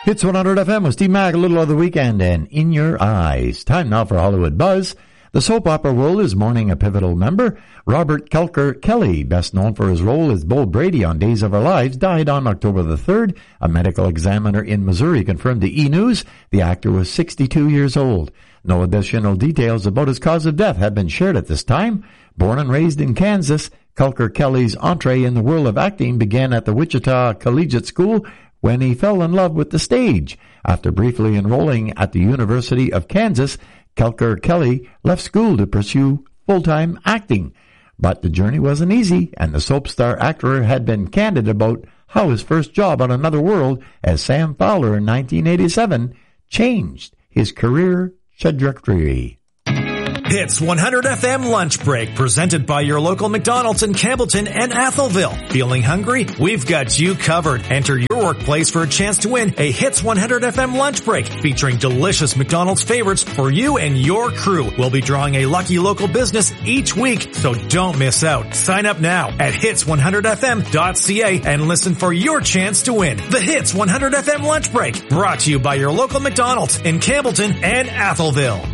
Hits 100 FM with Steve Mack, a little of the weekend, and In Your Eyes. Time now for Hollywood Buzz. The soap opera world is mourning a pivotal member. Robert Kelker Kelly, best known for his role as Bull Brady on Days of Our Lives, died on October the 3rd. A medical examiner in Missouri confirmed to E! News the actor was 62 years old. No additional details about his cause of death have been shared at this time. Born and raised in Kansas, Kelker Kelly's entree in the world of acting began at the Wichita Collegiate School when he fell in love with the stage. After briefly enrolling at the University of Kansas, Kelker Kelly left school to pursue full-time acting. But the journey wasn't easy, and the soap star actor had been candid about how his first job on Another World as Sam Fowler in 1987 changed his career trajectory. Hits 100 FM Lunch Break, presented by your local McDonald's in Campbellton and Atholville. Feeling hungry? We've got you covered. Enter your workplace for a chance to win a Hits 100 FM Lunch Break featuring delicious McDonald's favorites for you and your crew. We'll be drawing a lucky local business each week, so don't miss out. Sign up now at hits100fm.ca and listen for your chance to win the Hits 100 FM Lunch Break, brought to you by your local McDonald's in Campbellton and Atholville.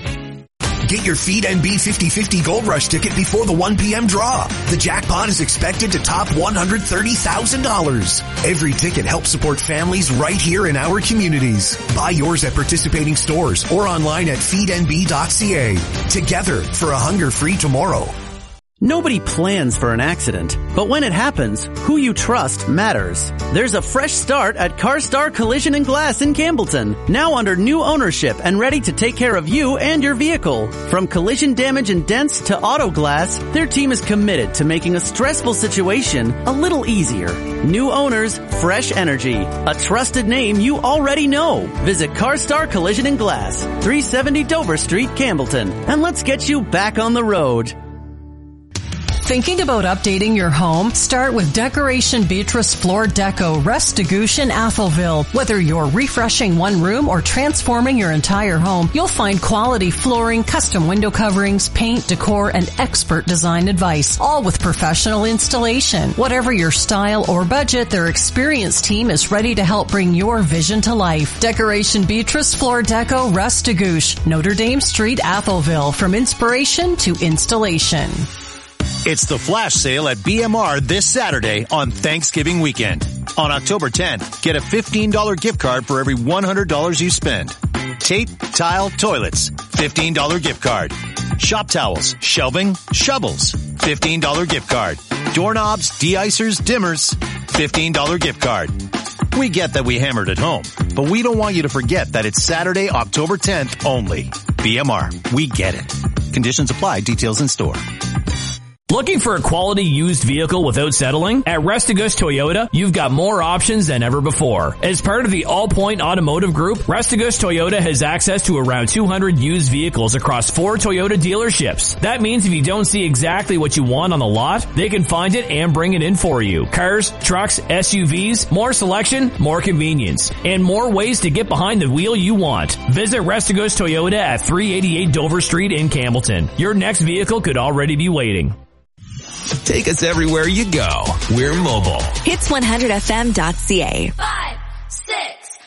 Get your Feed NB 50/50 Gold Rush ticket before the 1 p.m. draw. The jackpot is expected to top $130,000. Every ticket helps support families right here in our communities. Buy yours at participating stores or online at feednb.ca. Together for a hunger-free tomorrow. Nobody plans for an accident, but when it happens, who you trust matters. There's a fresh start at CarStar Collision and Glass in Campbellton, now under new ownership and ready to take care of you and your vehicle. From collision damage and dents to auto glass, their team is committed to making a stressful situation a little easier. New owners, fresh energy, a trusted name you already know. Visit CarStar Collision and Glass, 370 Dover Street, Campbellton, and let's get you back on the road. Thinking about updating your home? Start with Decoration Beatrice Floor Deco, Restigouche in Atholville. Whether you're refreshing one room or transforming your entire home, you'll find quality flooring, custom window coverings, paint, decor, and expert design advice, all with professional installation. Whatever your style or budget, their experienced team is ready to help bring your vision to life. Decoration Beatrice Floor Deco, Restigouche, Notre Dame Street, Atholville. From inspiration to installation. It's the flash sale at BMR this Saturday on Thanksgiving weekend. On October 10th, get a $15 gift card for every $100 you spend. Tape, tile, toilets, $15 gift card. Shop towels, shelving, shovels, $15 gift card. Doorknobs, de-icers, dimmers, $15 gift card. We get that we hammered at home, but we don't want you to forget that it's Saturday, October 10th only. BMR, we get it. Conditions apply, details in store. Looking for a quality used vehicle without settling? At Restigouche Toyota, you've got more options than ever before. As part of the All Point Automotive Group, Restigouche Toyota has access to around 200 used vehicles across 4 Toyota dealerships. That means if you don't see exactly what you want on the lot, they can find it and bring it in for you. Cars, trucks, SUVs, more selection, more convenience, and more ways to get behind the wheel you want. Visit Restigouche Toyota at 388 Dover Street in Campbellton. Your next vehicle could already be waiting. Take us everywhere you go. We're mobile. Hits100fm.ca. 5,